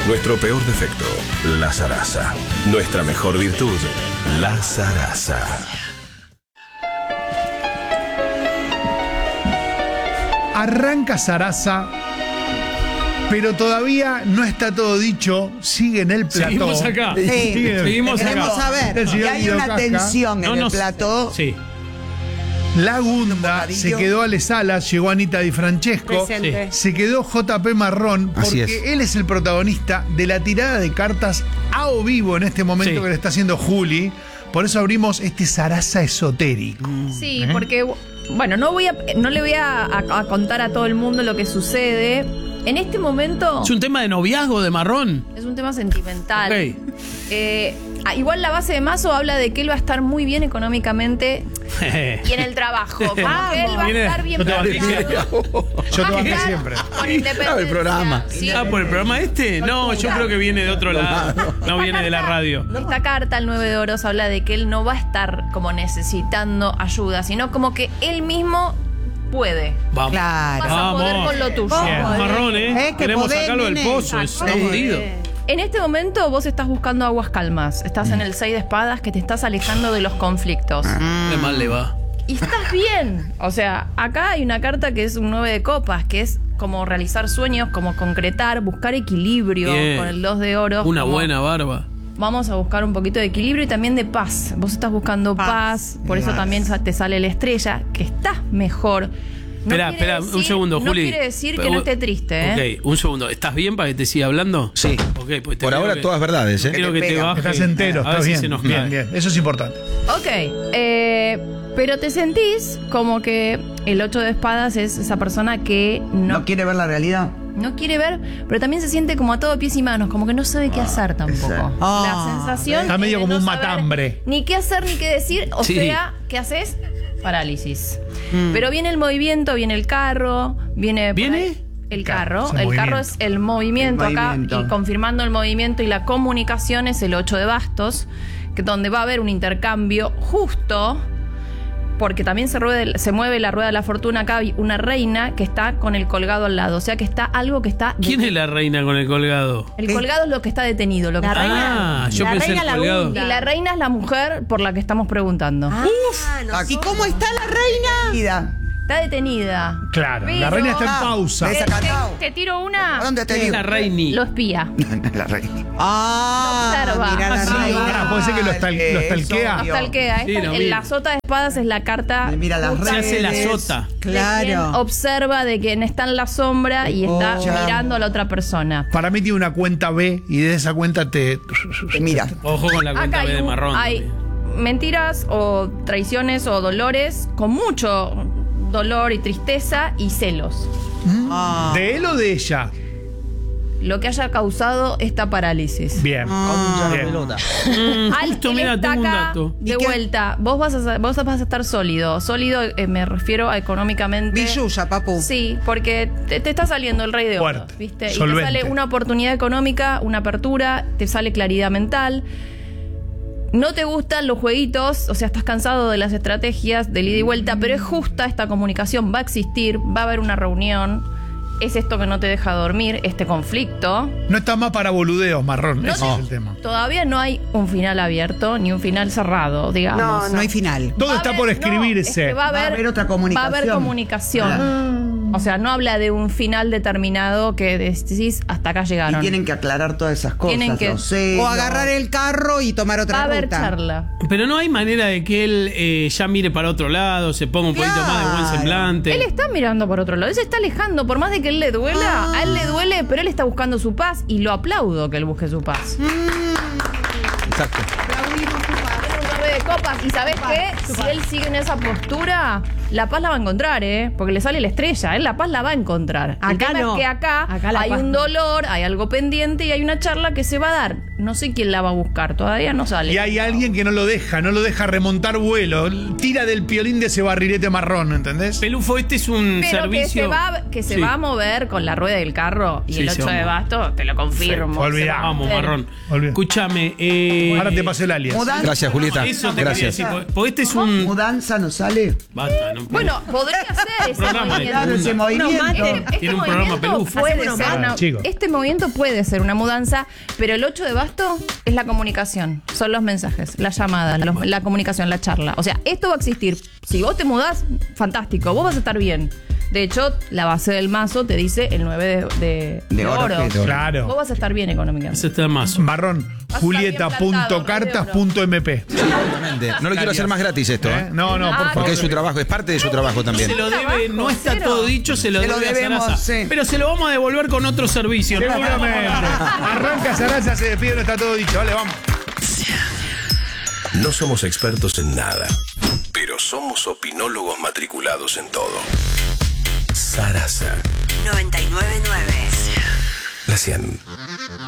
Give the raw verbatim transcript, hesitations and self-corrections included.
Nuestro peor defecto, la zaraza. Nuestra mejor virtud, la zaraza. Arranca Zaraza, pero todavía no está todo dicho. Sigue en el plató. Seguimos acá. Sí, Sigue- seguimos Queremos acá. saber. El Y señor hay Guido una Casca. tensión No en el nos- plató. Sí. La Gunda se quedó a Les Salas, llegó Anita Di Francesco, Presente. se quedó J P Marrón, Así porque es. él es el protagonista de la tirada de cartas a o vivo en este momento Sí. que le está haciendo Juli. Por eso abrimos este Zaraza esotérico. Sí, porque, bueno, no, voy a, no le voy a, a- a contar a todo el mundo lo que sucede. En este momento Es un tema de noviazgo de Marrón. es un tema sentimental. Ok. Eh, ah, igual la base de Mazo habla de que él va a estar muy bien económicamente y en el trabajo. Como que él va a Viene- estar bien Yo te banqué planteado. Yo te Va a banqué estar siempre. con independencia. Claro, el programa. Sí. Ah, ¿por el programa este? No, yo creo que viene de otro lado. No viene de la radio. Esta carta, el nueve de oros, habla de que él no va a estar como necesitando ayuda, sino como que él mismo puede. Vamos. Claro. Vas a poder con lo tuyo. Bien. Marrón, ¿eh? Eh, que Queremos podés, sacarlo del nene. pozo. Es está jodido. En este momento vos estás buscando aguas calmas. Estás en el seis de espadas que te estás alejando de los conflictos. Qué mal le va. Y estás bien. O sea, acá hay una carta que es un nueve de copas, que es como realizar sueños, como concretar, buscar equilibrio Bien. con el dos de oros. Una como buena barba. Vamos a buscar un poquito de equilibrio y también de paz. Vos estás buscando paz, por eso también te sale la estrella, que estás mejor. No Espera, quiere espera, un decir- segundo, Juli. No quiere decir que Pero- no esté triste, ¿eh? Ok, un segundo. ¿Estás bien para que te siga hablando? Sí. Ok, pues te Por quiero ahora que- todas verdades, ¿eh? Quiero que te pega. baje. Estás entero, A ver estás si bien. se nos bien, cae. bien. Eso es importante. Ok, eh, pero te sentís como que el ocho de espadas es esa persona que no, ¿No quiere ver la realidad? no quiere ver, pero también se siente como a todo pies y manos, como que no sabe qué hacer tampoco. exacto. La Ah, sensación está medio es de como no un saber matambre. Ni qué hacer ni qué decir, o Sí. sea, ¿qué haces? Parálisis. Mm. Pero viene el movimiento, viene el carro, viene... por ¿Viene? ahí- El carro, Es un el movimiento. carro es el movimiento, El acá, movimiento. y confirmando el movimiento y la comunicación es el ocho de bastos, que donde va a haber un intercambio justo, porque también se, ruede- se mueve la rueda de la fortuna. Acá hay una reina que está con el colgado al lado, o sea que está algo que está... ¿Quién es la reina con el colgado? El ¿Qué? colgado es lo que está detenido. Lo que La está- reina- Ah, yo la pensé reina el la colgado. hunda. Y la reina es la mujer por la que estamos preguntando. Ah, ¿Y cómo está la reina? Ida. Está detenida. Claro, la Pero- reina está en Ah, pausa. ves Te, acá. te- te tiro una. ¿A dónde te Es digo? la reini. Lo espía. La reina. Lo Ah, observa. mira la Ah, sí, reina. pará, puede ser que lo estal- lo Es stalkea. obvio. Tal que Sí, lo en vi. la sota de espadas es la carta. Mira las justa Se hace la redes. sota. de quien Claro. observa de quien está en la sombra y está Oh, ya. mirando a la otra persona. Para mí tiene una cuenta B y de esa cuenta te... Mira. Ojo con la cuenta Acá B hay, de un- Marrón. hay también. mentiras o traiciones o dolores con mucho dolor y tristeza y celos. Ah. ¿De él o de ella? Lo que haya causado esta parálisis. Bien. Bien. Mm, Al justo, él mira, está tengo un acá, dato. de ¿Y qué? vuelta, vos vas, a, vos vas a estar sólido. Sólido eh, me refiero a económicamente. Billulla, papu. Sí, porque te, te está saliendo el rey de oros, Fuerte, ¿viste? Y te solvente. sale una oportunidad económica, una apertura, te sale claridad mental. No te gustan los jueguitos, o sea, estás cansado de las estrategias de ida y vuelta, pero es justa esta comunicación, va a existir, va a haber una reunión. Es esto que no te deja dormir, este conflicto. No está más para boludeos, Marrón. No Ese te- es el tema. Todavía no hay un final abierto ni un final cerrado, digamos. No, no hay final. Todo Va a está haber- por no, escribirse. es que va a Va a haber, haber otra Va a comunicación. haber comunicación. O sea, no habla de un final determinado que decís hasta acá Y llegaron. tienen que aclarar todas esas cosas. Tienen que- los celos. O agarrar el carro y tomar Va otra a haber ruta. charla. Pero no hay manera de que él eh, ya mire para otro lado, se ponga un poquito más de buen Claro. semblante. Él está mirando por otro lado, él se está alejando, por más de que él le duela, a él le duele, pero él está buscando su paz y lo aplaudo que él busque su paz. Exacto. Un nueve de copas, y ¿sabés qué? Si él sigue en esa postura, la paz la va a encontrar, ¿eh? Porque le sale la estrella, él la paz la va a encontrar. El Acá tema no. es que acá, Acá la hay paz un no. dolor, hay algo pendiente y hay una charla que se va a dar. No sé quién la va a buscar, todavía no sale. Y hay alguien que no lo deja, no lo deja remontar vuelo. Tira del piolín de ese barrilete marrón, ¿entendés? Pelufo, este es un Pero que servicio. se, va, que se Sí. va a mover con la rueda del carro y Sí, el se ocho va a de mover. basto, te lo confirmo. Sí, olvidá. Se va a Vamos, mover. Marrón. Olvidá. Escúchame. Eh, Ahora te paso el alias. Mudanza. Gracias, Julieta. Eso te Gracias. quería decir. Porque este es un. Mudanza no sale. Basta, no. Bueno, podría ser ese programa de- movimiento. Claro, ese movimiento. Este, este Tiene un programa movimiento pelufo. puede Hacemos ser uno una- más. Chicos. este movimiento puede ser una mudanza, pero el ocho de basto es la comunicación, son los mensajes, la llamada, la, la comunicación, la charla. O sea, esto va a existir. Si vos te mudás, fantástico, vos vas a estar bien. De hecho, la base del mazo te dice el nueve de, de- De de oro, oro. que- Claro. Vos vas a estar bien económicamente. Ese está el mazo. Marrón, julieta punto cartas punto m p. Exactamente. No lo quiero hacer más gratis esto, ¿Eh? ¿eh? No, no, por Ah, favor. Porque es su trabajo, es parte de su trabajo también. Se lo debe, trabajo, no está cero. todo dicho, se lo Se lo debe a debemos, Sarasa. sí. Pero se lo vamos a devolver con otro servicio. ¿no? Seguramente. Arranca Sarasa, se despide, no está todo dicho. Vale, vamos. No somos expertos en nada, pero somos opinólogos matriculados en todo. Sarasa, noventa y nueve punto nueve. la cien.